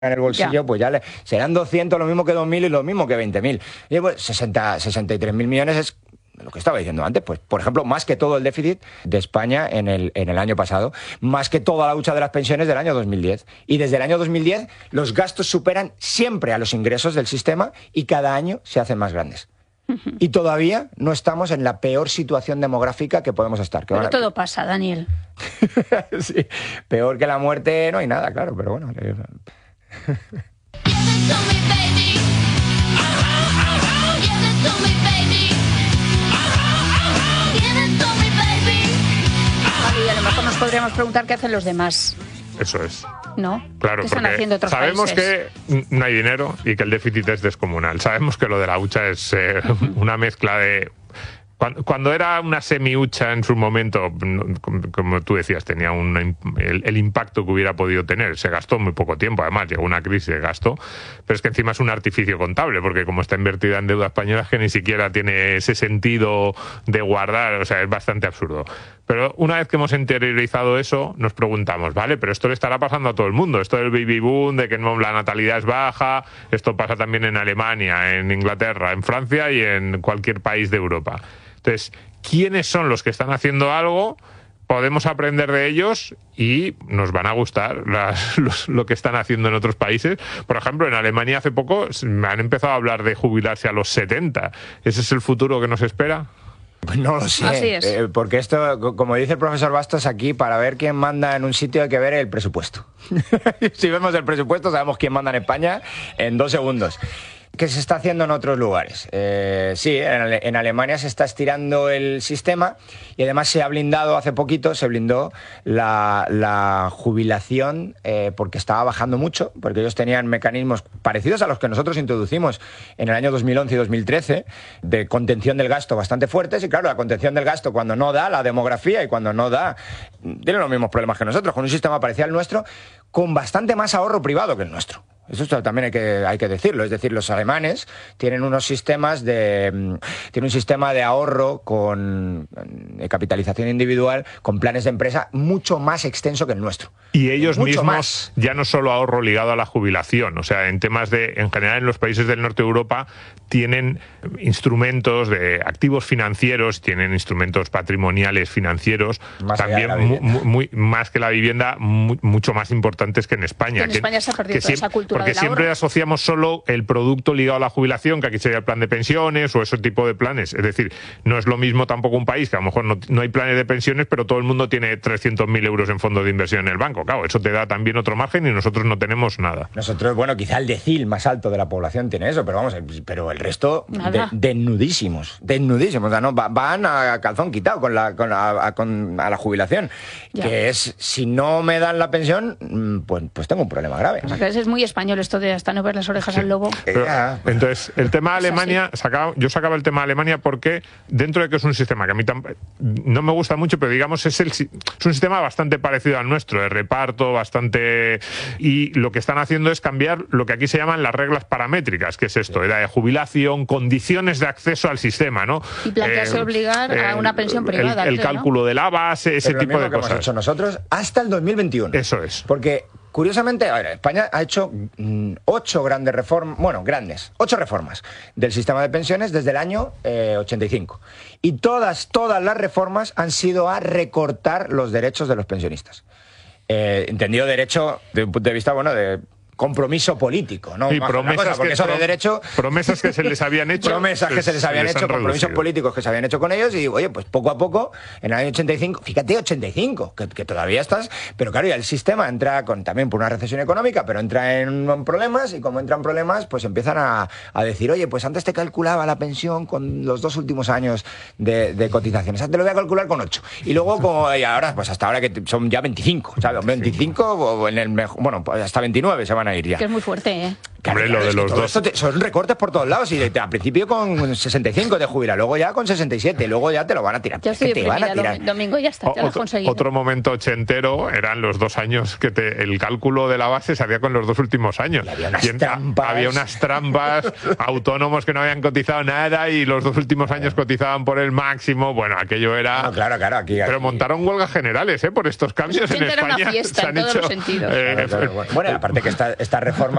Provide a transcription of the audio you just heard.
en el bolsillo, pues ya serán 200, lo mismo que 2.000 y lo mismo que 20.000. Y pues 63.000 millones es lo que estaba diciendo antes, pues por ejemplo, más que todo el déficit de España en el año pasado, más que toda la hucha de las pensiones del año 2010. Y desde el año 2010 los gastos superan siempre a los ingresos del sistema y cada año se hacen más grandes. Y todavía no estamos en la peor situación demográfica que podemos estar. Pero todo pasa, Daniel. Sí, peor que la muerte no hay nada, claro, pero bueno. Y a lo mejor nos podríamos preguntar qué hacen los demás. Eso es. ¿No? Claro, ¿Qué están porque haciendo otros sabemos países? que no hay dinero y que el déficit es descomunal. Sabemos que lo de la hucha es una mezcla de... Cuando era una semi-hucha en su momento, como tú decías, tenía el impacto que hubiera podido tener. Se gastó muy poco tiempo, además, llegó una crisis de gasto, pero es que encima es un artificio contable, porque como está invertida en deuda española, es que ni siquiera tiene ese sentido de guardar, o sea, es bastante absurdo. Pero una vez que hemos interiorizado eso, nos preguntamos, vale, pero esto le estará pasando a todo el mundo, esto del baby boom, de que la natalidad es baja, esto pasa también en Alemania, en Inglaterra, en Francia y en cualquier país de Europa. Entonces, ¿quiénes son los que están haciendo algo? Podemos aprender de ellos y nos van a gustar lo que están haciendo en otros países. Por ejemplo, en Alemania hace poco han empezado a hablar de jubilarse a los 70. ¿Ese es el futuro que nos espera? Pues no lo sé, Así es. Porque esto, como dice el profesor Bastos, aquí para ver quién manda en un sitio hay que ver el presupuesto. Si vemos el presupuesto sabemos quién manda en España en 2 segundos. ¿Qué se está haciendo en otros lugares? Sí, en Alemania se está estirando el sistema y además se ha blindado, hace poquito se blindó la jubilación porque estaba bajando mucho, porque ellos tenían mecanismos parecidos a los que nosotros introducimos en el año 2011 y 2013 de contención del gasto bastante fuertes y claro, la contención del gasto cuando no da la demografía y cuando no da, tienen los mismos problemas que nosotros, con un sistema parecido al nuestro, con bastante más ahorro privado que el nuestro. Eso también hay que decirlo, es decir, los alemanes tienen un sistema de ahorro con capitalización individual, con planes de empresa mucho más extenso que el nuestro. Y ellos mucho mismos más. Ya no solo ahorro ligado a la jubilación, o sea, en general en los países del norte de Europa tienen instrumentos de activos financieros, tienen instrumentos patrimoniales financieros, más también más que la vivienda, mucho más importantes que en España. En España se ha perdido toda esa cultura porque del siempre ahorro. asociamos solo el producto ligado a la jubilación, que aquí sería el plan de pensiones o ese tipo de planes. Es decir, no es lo mismo tampoco un país que a lo mejor no hay planes de pensiones, pero todo el mundo tiene 300.000 euros en fondos de inversión en el banco. Claro, eso te da también otro margen y nosotros no tenemos nada. Nosotros, bueno, quizá el decil más alto de la población tiene eso, pero vamos, pero el resto desnudísimos. O sea, no, van a calzón quitado a la jubilación. Ya. Que es, si no me dan la pensión, pues tengo un problema grave. O sea, que es muy español esto de hasta no ver las orejas al lobo. Pero, entonces, el tema de Alemania, yo sacaba el tema de Alemania porque dentro de que es un sistema que a mí no me gusta mucho, pero digamos es un sistema bastante parecido al nuestro, de reparto, bastante... Y lo que están haciendo es cambiar lo que aquí se llaman las reglas paramétricas, que es esto, edad de jubilación, condiciones de acceso al sistema, ¿no? Y plantearse obligar a una pensión privada. El cálculo de la base, ese tipo de que cosas. hemos hecho nosotros hasta el 2021. Eso es. Porque... Curiosamente, a ver, España ha hecho 8 grandes reformas, 8 reformas del sistema de pensiones desde el año 85. Y todas las reformas han sido a recortar los derechos de los pensionistas. Entendido derecho desde un punto de vista, de compromiso político, ¿no? Y promesas, porque eso de derecho... Promesas que se les habían hecho. Promesas que se les habían hecho, compromisos políticos que se habían hecho con ellos y, oye, pues poco a poco, en el año 85, fíjate, 85, que todavía estás... Pero claro, ya el sistema entra también por una recesión económica, pero entra en problemas y como entran problemas, pues empiezan a decir, oye, pues antes te calculaba la pensión con los 2 últimos años de cotizaciones, te lo voy a calcular con 8. Y luego, y ahora, pues hasta ahora que son ya 25, ¿sabes? 25 o pues hasta 29 se van a ir ya. Que es muy fuerte, ¿eh? Hombre, lo de los dos. Son recortes por todos lados y al principio con 65 te jubilas, luego ya con 67, luego ya te lo van a tirar. Yo estoy te van a tirar. Domingo ya está, ya lo has conseguido. Otro momento ochentero eran los 2 años que el cálculo de la base se hacía con los 2 últimos años. Había unas trampas, autónomos que no habían cotizado nada y los 2 últimos años cotizaban por el máximo. Bueno, aquello era... No, claro, aquí. Pero montaron huelgas generales por estos cambios en España. Era una fiesta en todos los sentidos. Bueno, aparte que esta reforma